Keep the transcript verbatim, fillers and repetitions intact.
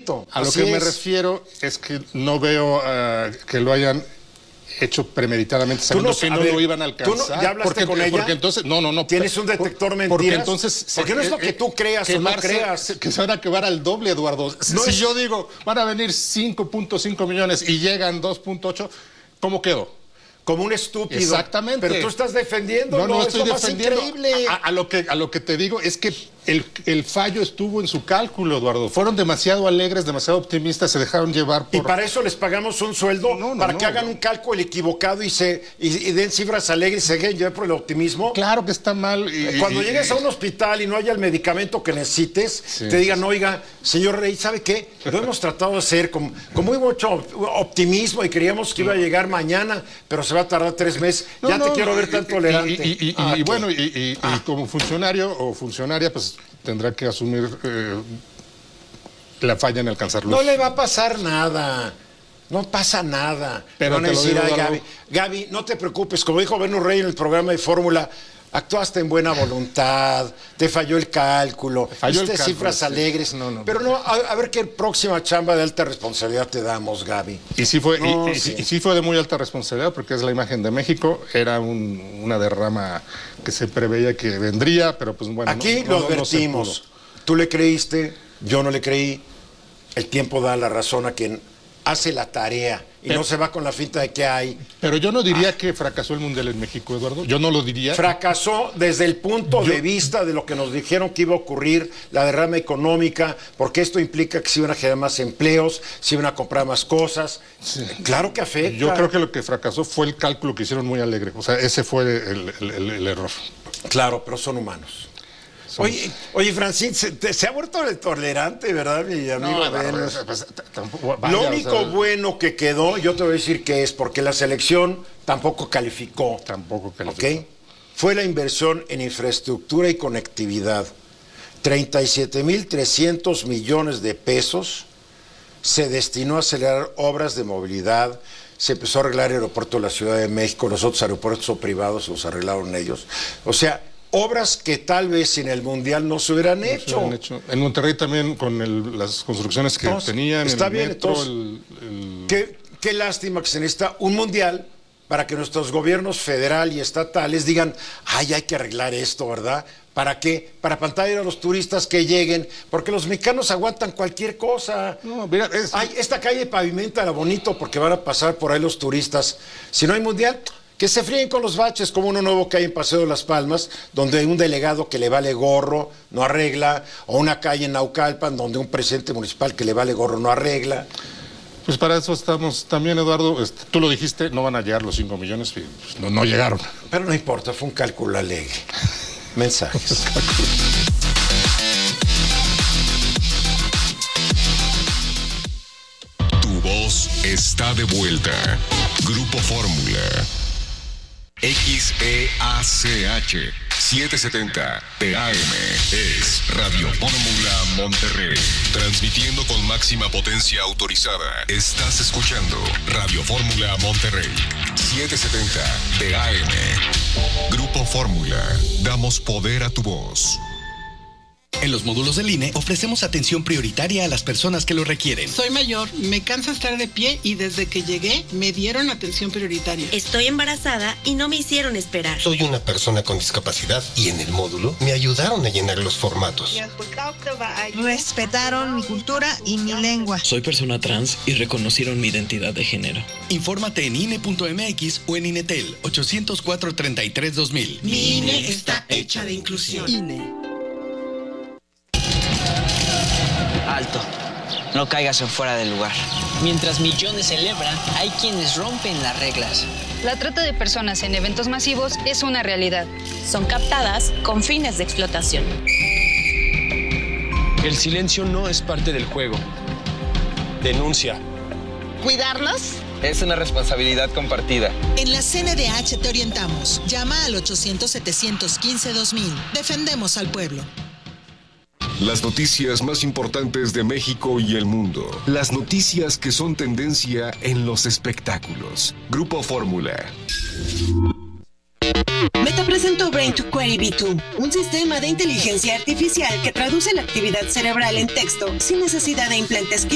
igualito. A lo Así que me es. refiero es que no veo uh, que lo hayan hecho premeditadamente, sabiendo no, que no ver, lo iban a ¿tú alcanzar. no, ¿Ya hablaste porque, con ella? Porque entonces, no, no, no. ¿Tienes un detector por, mentiras? Porque entonces... Porque no es lo que tú creas o no creas. Que se van a acabar al doble, Eduardo. No si es... yo digo, van a venir cinco punto cinco millones y llegan dos punto ocho, ¿cómo quedo? Como un estúpido. Exactamente. Pero tú estás defendiendo. No, no, no estoy es lo defendiendo. Más increíble. A, a, lo que, a lo que te digo es que el, el fallo estuvo en su cálculo, Eduardo. Fueron demasiado alegres, demasiado optimistas, se dejaron llevar por... Y para eso les pagamos un sueldo, no, no, para no, que hagan no. un cálculo equivocado y se y, y den cifras alegres y se dejen llevar por el optimismo. Claro que está mal. Y, Cuando y, llegues y, a un hospital y no haya el medicamento que necesites, sí, te digan, sí. oiga, señor Rey, ¿sabe qué? Lo hemos tratado de hacer con, con muy mucho optimismo y creíamos que iba a llegar mañana, pero se va a tardar tres meses. No, ya no, te quiero ver y, tan tolerante. Y, y, y, ah, y bueno, y, y, ah. y como funcionario o funcionaria, pues tendrá que asumir eh, la falla en alcanzar luz. No le va a pasar nada. No pasa nada. Pero van a te lo decir, digo, ay, Eduardo. Gaby, Gaby, no te preocupes. Como dijo Benur Rey en el programa de Fórmula, actuaste en buena voluntad, te falló el cálculo, falló diste el cálculo, cifras sí. alegres. No, no, pero no, a, a ver qué próxima chamba de alta responsabilidad te damos, Gaby. Y sí fue, No, y, y, sí. y sí fue de muy alta responsabilidad porque es la imagen de México. Era un, una derrama que se preveía que vendría, pero pues bueno. Aquí no, lo no, no, advertimos. no se pudo. Tú le creíste, yo no le creí. El tiempo da la razón a quien hace la tarea y pero, no se va con la finta de que hay. Pero yo no diría ah. que fracasó el Mundial en México, Eduardo. Yo no lo diría. Fracasó desde el punto yo, de vista de lo que nos dijeron que iba a ocurrir, la derrama económica, porque esto implica que se iban a generar más empleos, se iban a comprar más cosas. Sí. Claro que afecta. Yo creo que lo que fracasó fue el cálculo que hicieron muy alegre. O sea, ese fue el, el, el, el error. Claro, pero son humanos. Oye, oye, Francis, se, se ha vuelto tolerante, ¿verdad, mi amigo? No, no, no, pues, tampoco, vaya, lo único o sea, bueno que quedó, yo te voy a decir que es porque la selección tampoco calificó. Tampoco calificó. ¿Okay? Fue la inversión en infraestructura y conectividad. treinta y siete mil trescientos millones de pesos se destinó a acelerar obras de movilidad. Se empezó a arreglar el aeropuerto de la Ciudad de México, los otros aeropuertos o privados los arreglaron ellos. O sea, obras que tal vez sin el Mundial no se hubieran, no hecho. Se hubieran hecho. En Monterrey también con el, las construcciones que entonces, tenían. Está el bien, metro, entonces, el, el... Qué, qué lástima que se necesita un Mundial para que nuestros gobiernos federal y estatales digan, ay, hay que arreglar esto, ¿verdad? ¿Para qué? Para pantallar a los turistas que lleguen, porque los mexicanos aguantan cualquier cosa. No, mira, es... Ay, esta calle paviméntala bonito porque van a pasar por ahí los turistas. Si no hay Mundial, que se fríen con los baches, como uno nuevo que hay en Paseo de las Palmas, donde hay un delegado que le vale gorro, no arregla, o una calle en Naucalpan, donde un presidente municipal que le vale gorro, no arregla. Pues para eso estamos también, Eduardo. Este, tú lo dijiste, no van a llegar los cinco millones, pues no, no llegaron. Pero no importa, fue un cálculo alegre. Mensajes. Tu voz está de vuelta. Grupo Fórmula. X E A C H setecientos setenta P A M es Radio Fórmula Monterrey. Transmitiendo con máxima potencia autorizada. Estás escuchando Radio Fórmula Monterrey. setecientos setenta P A M. Grupo Fórmula. Damos poder a tu voz. En los módulos del I N E ofrecemos atención prioritaria a las personas que lo requieren. Soy mayor, me cansa estar de pie y desde que llegué me dieron atención prioritaria. Estoy embarazada y no me hicieron esperar. Soy una persona con discapacidad y en el módulo me ayudaron a llenar los formatos. Respetaron mi cultura y mi lengua. Soy persona trans y reconocieron mi identidad de género. Infórmate en I N E punto M X o en Inetel ochocientos cuatro, treinta y tres, dos mil. Mi I N E está hecha de inclusión. I N E. Alto, no caigas en fuera del lugar. Mientras millones celebran, hay quienes rompen las reglas. La trata de personas en eventos masivos es una realidad. Son captadas con fines de explotación. El silencio no es parte del juego. Denuncia. ¿Cuidarnos? Es una responsabilidad compartida. En la C N D H te orientamos. Llama al ochocientos, setecientos quince, dos mil. Defendemos al pueblo. Las noticias más importantes de México y el mundo. Las noticias que son tendencia en los espectáculos. Grupo Fórmula. Meta presentó Brain to Query V dos, un sistema de inteligencia artificial que traduce la actividad cerebral en texto sin necesidad de implantes